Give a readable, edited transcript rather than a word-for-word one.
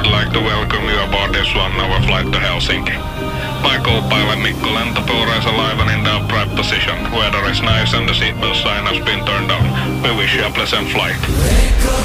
would like to welcome you aboard this 1-hour flight to Helsinki. My co-pilot Mikko Lentopuro is alive and in the upright position. Weather is nice and the seatbelt sign has been turned on. We wish you a pleasant flight.